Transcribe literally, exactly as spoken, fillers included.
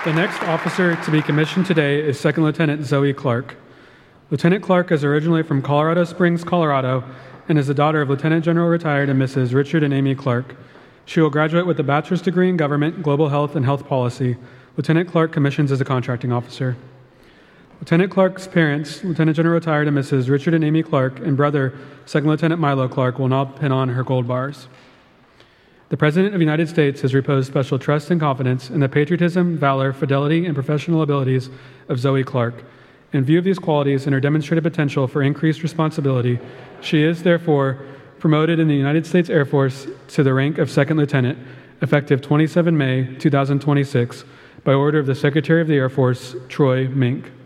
The next officer to be commissioned today is Second Lieutenant Zoe Clark. Lieutenant Clark is originally from Colorado Springs, Colorado, and is the daughter of Lieutenant General Retired and Missus Richard and Amy Clark. She will graduate with a bachelor's degree in government, global health, and health policy. Lieutenant Clark commissions as a contracting officer. Lieutenant Clark's parents, Lieutenant General Retired and Missus Richard and Amy Clark, and brother, Second Lieutenant Milo Clark, will now pin on her gold bars. The President of the United States has reposed special trust and confidence in the patriotism, valor, fidelity, and professional abilities of Zoe Clark. In view of these qualities and her demonstrated potential for increased responsibility, she is, therefore, promoted in the United States Air Force to the rank of Second Lieutenant, effective the twenty-seventh of May, two thousand twenty-six, by order of the Secretary of the Air Force, Troy Mink.